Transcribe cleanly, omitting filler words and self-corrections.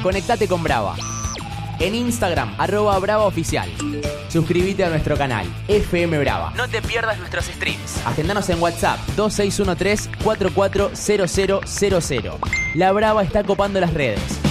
conectate con Brava. En Instagram, @BravaOficial. Suscríbete a nuestro canal, FM Brava. No te pierdas nuestros streams. Agendanos en WhatsApp, 2613-440000. La Brava está copando las redes.